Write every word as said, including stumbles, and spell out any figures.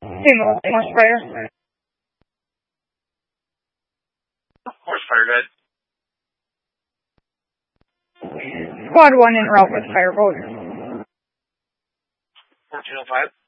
Female, much fire. Horse fire, good. Squad one en route with fireboat. fourteen oh five.